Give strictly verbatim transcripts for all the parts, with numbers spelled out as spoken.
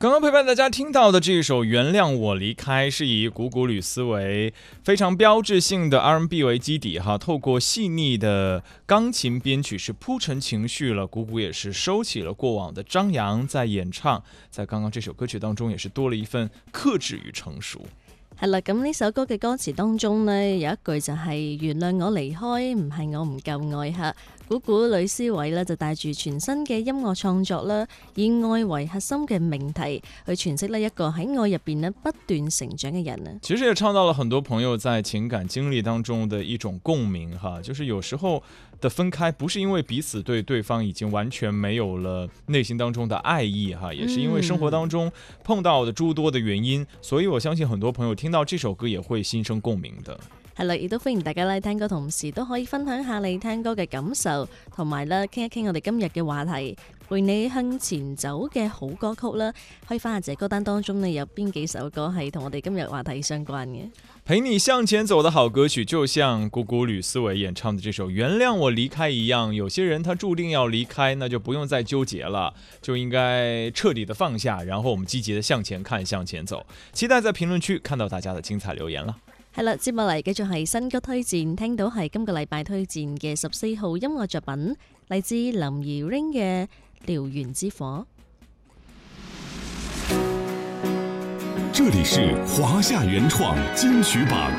刚刚陪伴大家听到的这一首《原谅我离开》，是以古古吕思维非常标志性的 R and B 为基底哈，透过细腻的钢琴编曲是铺陈情绪了，古古也是收起了过往的张扬，在演唱，在刚刚这首歌曲当中也是多了一份克制与成熟。 係啦，咁呢首歌嘅歌詞當中呢，有一句就係原諒我離開，唔係我唔夠愛嚇。古古呂思維呢就帶住全新嘅音樂創作啦，以愛為核心嘅命題去詮釋呢一個喺愛入邊呢不斷成長嘅人啊。 其實也唱到了很多朋友在情感經歷當中的一種共鳴哈，就是有時候的分開不是因為彼此對對方已經完全沒有了內心當中的愛意哈，也是因為生活當中碰到的諸多的原因，所以我相信很多朋友聽到這首歌也會心生共鳴的。 係啦，亦都歡迎大家咧聽歌，同時都可以分享下你聽歌嘅感受，同埋咧傾一傾我哋今日嘅話題，陪你向前走嘅好歌曲啦。可以翻下自己歌單當中呢，有邊幾首歌係同我哋今日話題相關嘅。 陪你向前走的好歌曲，就像古古呂思維演唱的這首《原諒我離開》一樣，有些人他注定要離開，那就不用再糾結了，就應該徹底的放下，然後我們積極的向前看，向前走。期待在評論區看到大家的精彩留言啦。 係啦，接落嚟繼續係新歌推薦，聽到係今個禮拜推薦嘅十四號音樂作品，嚟自林怡 Ring 嘅《燎原之火》。 這裡是華夏原創金曲榜，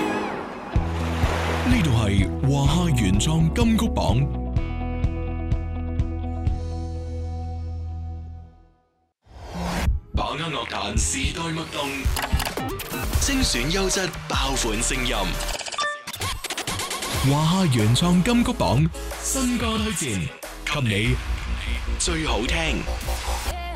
呢度係華夏原創金曲榜。把握樂壇時代脈動，精選優質爆款聲音。華夏原創金曲榜新歌推薦，給你最好聽。